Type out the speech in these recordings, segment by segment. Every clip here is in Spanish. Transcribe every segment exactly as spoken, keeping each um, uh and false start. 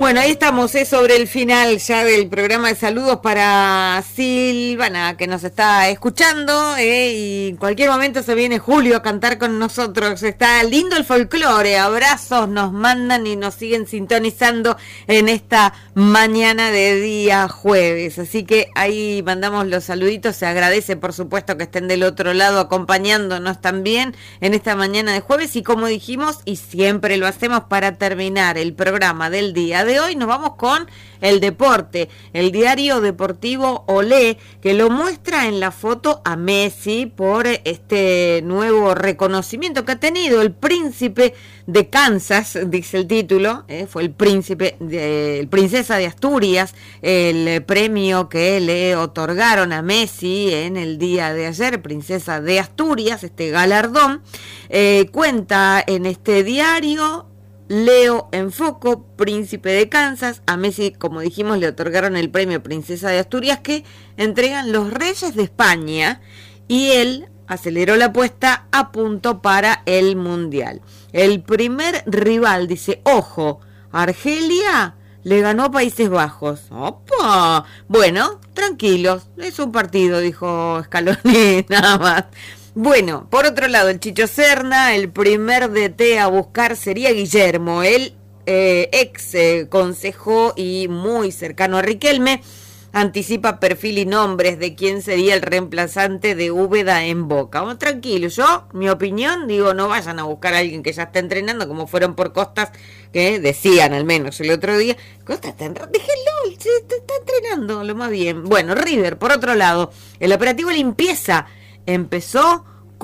Bueno, ahí estamos, es sobre el final ya del programa de saludos para Silvana, que nos está escuchando, eh, y en cualquier momento se viene Julio a cantar con nosotros. Está lindo el folclore, abrazos nos mandan y nos siguen sintonizando en esta mañana de día jueves. Así que ahí mandamos los saluditos, se agradece por supuesto que estén del otro lado acompañándonos también en esta mañana de jueves, y como dijimos, y siempre lo hacemos para terminar el programa del día de hoy, nos vamos con el deporte, el diario deportivo Olé, que lo muestra en la foto a Messi por este nuevo reconocimiento que ha tenido el príncipe de Kansas, dice el título, eh, fue el príncipe de, el princesa de Asturias, el premio que le otorgaron a Messi en el día de ayer, princesa de Asturias, este galardón, eh, cuenta en este diario. Leo en foco, príncipe de Kansas. A Messi, como dijimos, le otorgaron el premio Princesa de Asturias que entregan los Reyes de España, y él aceleró la apuesta a punto para el Mundial. El primer rival, dice, ojo, Argelia le ganó a Países Bajos. ¡Opa! Bueno, tranquilos, es un partido, dijo Scaloni, nada más. Bueno, por otro lado, el Chicho Serna, el primer D T a buscar sería Guillermo, el eh, ex eh, consejo y muy cercano a Riquelme, anticipa perfil y nombres de quién sería el reemplazante de Úbeda en Boca. Bueno, tranquilo, yo, mi opinión, digo, no vayan a buscar a alguien que ya está entrenando, como fueron por Costas, que decían al menos el otro día, Costas está, déjenlo, se está, está entrenando lo más bien. Bueno, River, por otro lado, el operativo limpieza empezó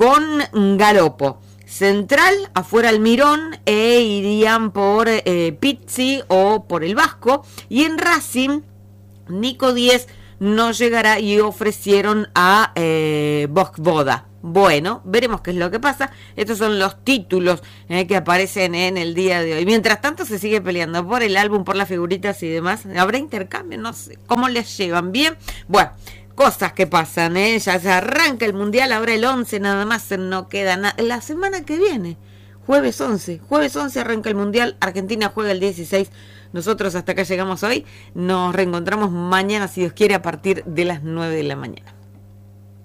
con Galopo. Central, afuera Almirón, e irían por eh, Pizzi o por el Vasco. Y en Racing, Nico Díez no llegará y ofrecieron a eh, Vojvoda. Bueno, veremos qué es lo que pasa. Estos son los títulos eh, que aparecen en el día de hoy. Mientras tanto se sigue peleando por el álbum, por las figuritas y demás. ¿Habrá intercambio? No sé. ¿Cómo les llevan? ¿Bien? Bueno, cosas que pasan, ¿eh? Ya se arranca el Mundial, ahora el once nada más, no queda nada. La semana que viene, jueves once, jueves once arranca el Mundial, Argentina juega el dieciséis. Nosotros hasta acá llegamos hoy, nos reencontramos mañana, si Dios quiere, a partir de las nueve de la mañana.